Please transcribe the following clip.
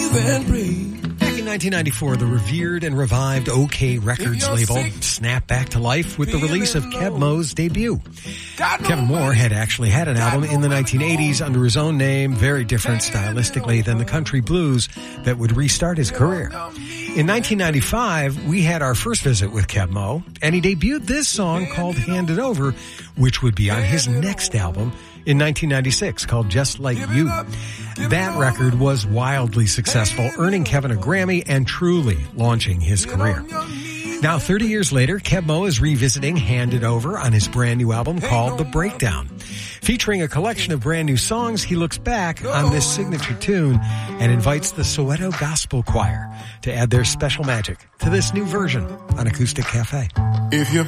live and breathe. Back in 1994, the revered and revived OK Records label snapped back to life with the release of Keb' Mo''s debut. Kevin Moore had actually had an album in the 1980s under his own name, very different stylistically than the country blues that would restart his career. In 1995, we had our first visit with Keb' Mo', and he debuted this song called Hand It Over, which would be on his next album in 1996 called Just Like You. That record was wildly successful, earning Kevin a Grammy and truly launching his career. Now, 30 years later, Keb' Mo' is revisiting Hand It Over on his brand new album called The Breakdown. Featuring a collection of brand new songs, he looks back on this signature tune and invites the Soweto Gospel Choir to add their special magic to this new version on Acoustic Cafe. If you're